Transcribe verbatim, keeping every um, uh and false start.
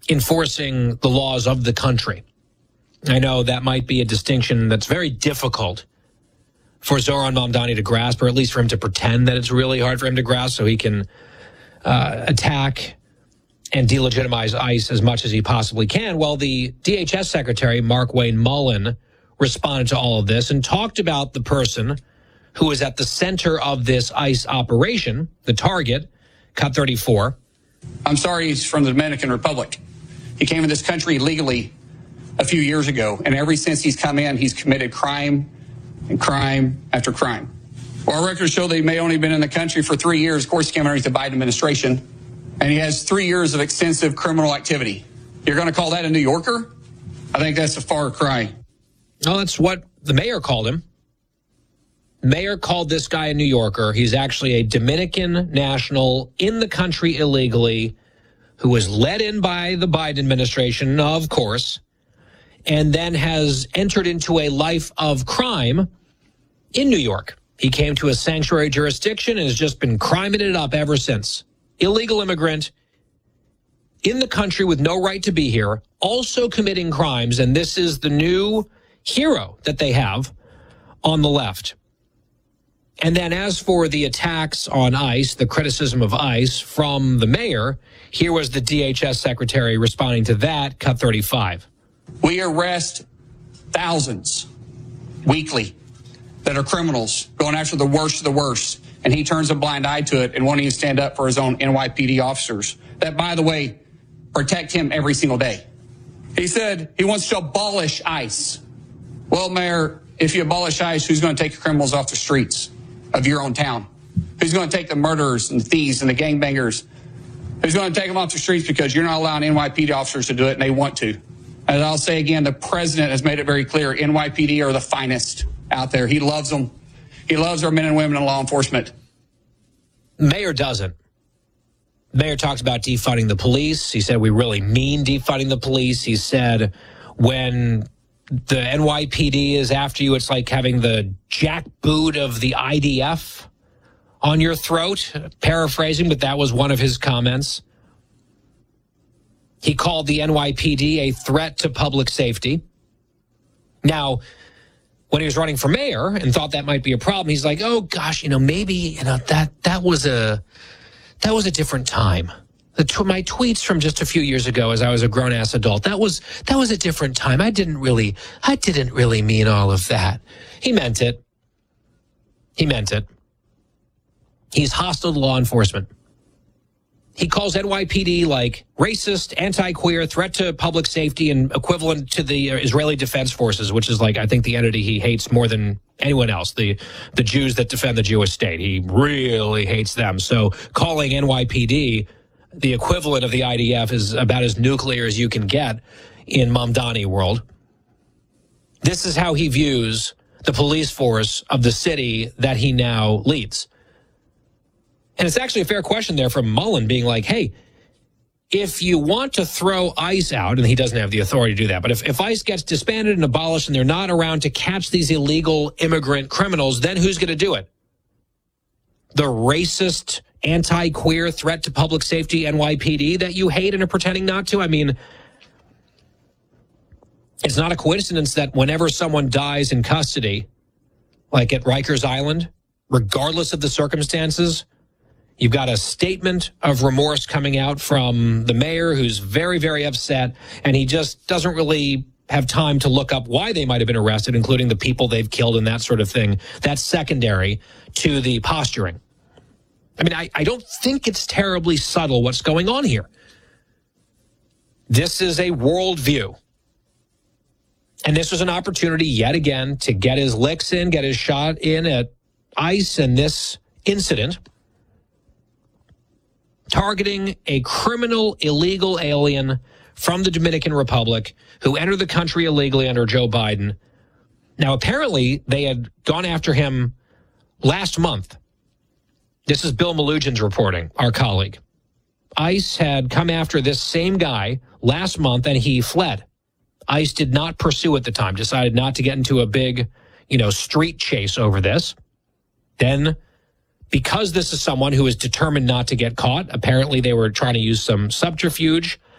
enforcing the laws of the country. I know that might be a distinction that's very difficult for Zoran Mamdani to grasp, or at least for him to pretend that it's really hard for him to grasp, so he can uh, attack and delegitimize ICE as much as he possibly can. Well, the D H S Secretary, Markwayne Mullin, responded to all of this and talked about the person who is at the center of this ICE operation, the target, Cut thirty-four. I'm sorry, he's from the Dominican Republic. He came to this country legally a few years ago, and ever since he's come in, he's committed crime and crime after crime. Well, our records show that he may only been in the country for three years. Of course, he came underneath the Biden administration, and he has three years of extensive criminal activity. You're going to call that a New Yorker? I think that's a far cry. Well, that's what the mayor called him. Mayor called this guy a New Yorker. He's actually a Dominican national in the country illegally who was let in by the Biden administration, of course, and then has entered into a life of crime in New York. He came to a sanctuary jurisdiction and has just been criming it up ever since. Illegal immigrant in the country with no right to be here, also committing crimes, and this is the new hero that they have on the left. And then as for the attacks on ICE, the criticism of ICE from the mayor, here was the D H S secretary responding to that, Cut thirty-five. We arrest thousands weekly that are criminals going after the worst of the worst, and he turns a blind eye to it and won't even stand up for his own N Y P D officers that, by the way, protect him every single day. He said he wants to abolish ICE. Well, Mayor, if you abolish ICE, who's going to take the criminals off the streets of your own town? Who's going to take the murderers and the thieves and the gangbangers? Who's going to take them off the streets because you're not allowing N Y P D officers to do it, and they want to? And I'll say again, the president has made it very clear, N Y P D are the finest out there. He loves them. He loves our men and women in law enforcement. Mayor doesn't. Mayor talks about defunding the police. He said we really mean defunding the police. He said when the N Y P D is after you, it's like having the jackboot of the I D F on your throat. Paraphrasing, but that was one of his comments. He called the N Y P D a threat to public safety. Now, when he was running for mayor and thought that might be a problem, he's like, oh gosh, you know, maybe, you know, that that was a that was a different time. The tw- my tweets from just a few years ago as I was a grown-ass adult, that was that was a different time. I didn't really I didn't really mean all of that. He meant it. He meant it. He's hostile to law enforcement. He calls N Y P D like racist, anti-queer, threat to public safety, and equivalent to the Israeli Defense Forces, which is like, I think, the entity he hates more than anyone else, the, the Jews that defend the Jewish state. He really hates them. So calling N Y P D the equivalent of the I D F is about as nuclear as you can get in Mamdani world. This is how he views the police force of the city that he now leads. And it's actually a fair question there from Mullin being like, hey, if you want to throw ICE out, and he doesn't have the authority to do that, but if, if ICE gets disbanded and abolished and they're not around to catch these illegal immigrant criminals, then who's going to do it? The racist, anti-queer, threat to public safety N Y P D that you hate and are pretending not to? I mean, it's not a coincidence that whenever someone dies in custody, like at Rikers Island, regardless of the circumstances, you've got a statement of remorse coming out from the mayor who's very, very upset, and he just doesn't really have time to look up why they might have been arrested, including the people they've killed and that sort of thing. That's secondary to the posturing. I mean, I, I don't think it's terribly subtle what's going on here. This is a worldview. And this was an opportunity yet again to get his licks in, get his shot in at ICE and this incident, targeting a criminal, illegal alien from the Dominican Republic who entered the country illegally under Joe Biden. Now, apparently, they had gone after him last month. This is Bill Malugin's reporting, our colleague. ICE had come after this same guy last month, and he fled. ICE did not pursue at the time, decided not to get into a big, you know, street chase over this. Then, because this is someone who is determined not to get caught, apparently they were trying to use some subterfuge